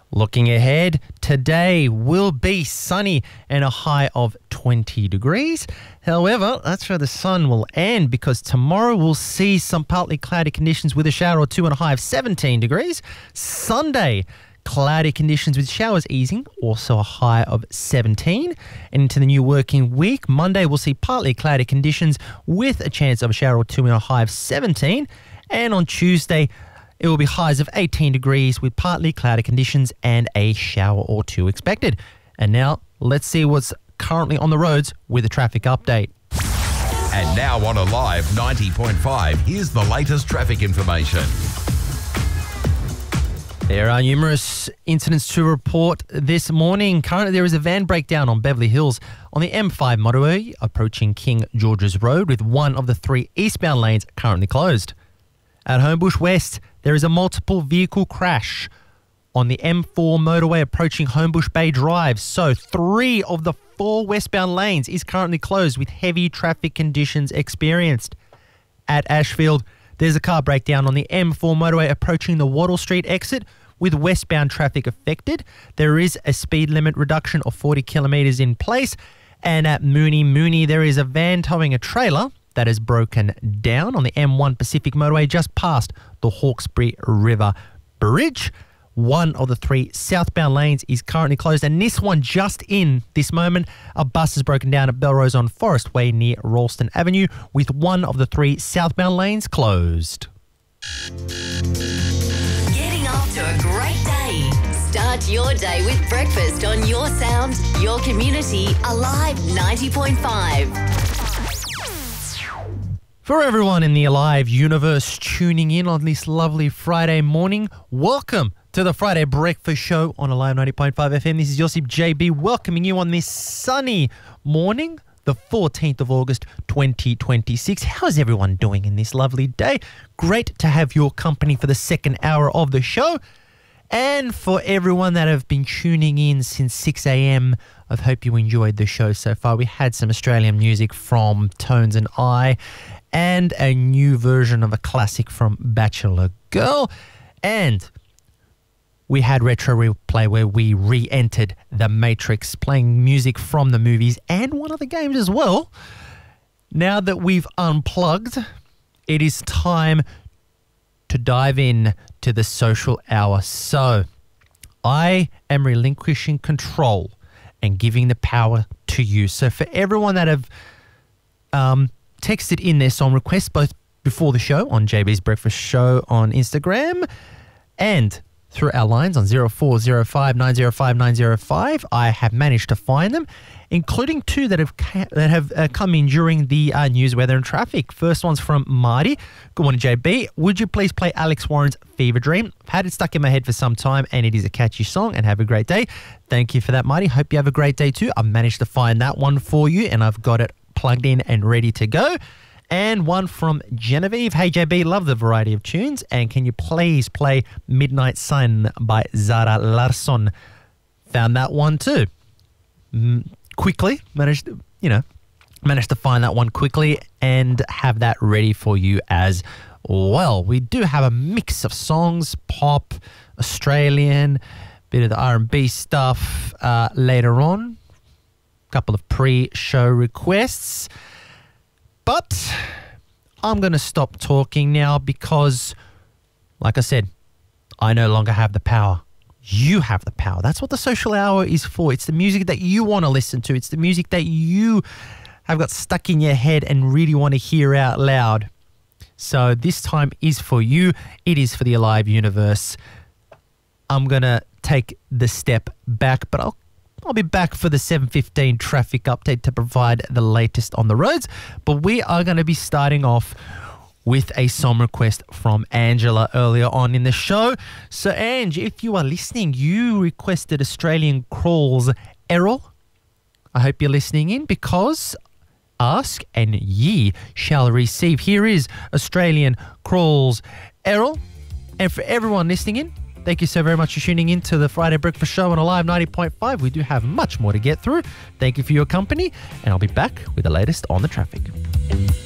Looking ahead, today will be sunny and a high of 20 degrees. However, that's where the sun will end because tomorrow we'll see some partly cloudy conditions with a shower or two and a high of 17 degrees. Sunday, cloudy conditions with showers easing, also a high of 17. And into the new working week, Monday we'll see partly cloudy conditions with a chance of a shower or two and a high of 17. And on Tuesday, it will be highs of 18 degrees with partly cloudy conditions and a shower or two expected. And now, let's see what's currently on the roads with a traffic update. And now on Alive 90.5, here's the latest traffic information. There are numerous incidents to report this morning. Currently, there is a van breakdown on Beverly Hills on the M5 motorway approaching King George's Road with one of the three eastbound lanes currently closed. At Homebush West, there is a multiple vehicle crash on the M4 motorway approaching Homebush Bay Drive. So 3 of the 4 westbound lanes is currently closed with heavy traffic conditions experienced. At Ashfield, there's a car breakdown on the M4 motorway approaching the Wattle Street exit with westbound traffic affected. There is a speed limit reduction of 40 kilometres in place. And at Mooney, there is a van towing a trailer that has broken down on the M1 Pacific motorway just past the Hawkesbury River Bridge. One of the 3 southbound lanes is currently closed, and this one just in this moment, a bus has broken down at Belrose on Forest Way near Ralston Avenue with one of the 3 southbound lanes closed. Getting off to a great day. Start your day with breakfast on your sound, your community, Alive 90.5. For everyone in the Alive universe tuning in on this lovely Friday morning, welcome to the Friday Breakfast Show on Alive 90.5 FM. This is Josip JB welcoming you on this sunny morning, the 14th of August 2026. How's everyone doing in this lovely day? Great to have your company for the second hour of the show. And for everyone that have been tuning in since 6 a.m, I hope you enjoyed the show so far. We had some Australian music from Tones and I, and a new version of a classic from Bachelor Girl. And we had Retro Replay where we re-entered The Matrix, playing music from the movies and one of the games as well. Now that we've unplugged, it is time to dive in to the social hour. So I am relinquishing control and giving the power to you. So for everyone that have texted in their song requests both before the show on JB's Breakfast Show on Instagram and through our lines on 0405 905 905, I have managed to find them, including 2 that have come in during the news, weather and traffic. First one's from Marty. Good morning, JB. Would you please play Alex Warren's Fever Dream? I've had it stuck in my head for some time and it is a catchy song, and have a great day. Thank you for that, Marty. Hope you have a great day too. I've managed to find that one for you and I've got it plugged in and ready to go. And one from Genevieve. Hey JB, love the variety of tunes, and can you please play Midnight Sun by Zara Larsson? Found that one too. Quickly managed to find that one quickly and have that ready for you as well. We do have a mix of songs, pop, Australian, bit of the R&B stuff later on. A couple of pre-show requests. But I'm going to stop talking now because, like I said, I no longer have the power. You have the power. That's what the social hour is for. It's the music that you want to listen to. It's the music that you have got stuck in your head and really want to hear out loud. So this time is for you. It is for the Alive universe. I'm going to take the step back, but I'll be back for the 7:15 traffic update to provide the latest on the roads. But we are going to be starting off with a song request from Angela earlier on in the show. So Ange, if you are listening, you requested Australian Crawls Errol. I hope you're listening in because ask and ye shall receive. Here is Australian Crawls Errol. And for everyone listening in, thank you so very much for tuning in to the Friday Breakfast Show on Alive 90.5. We do have much more to get through. Thank you for your company, and I'll be back with the latest on the traffic.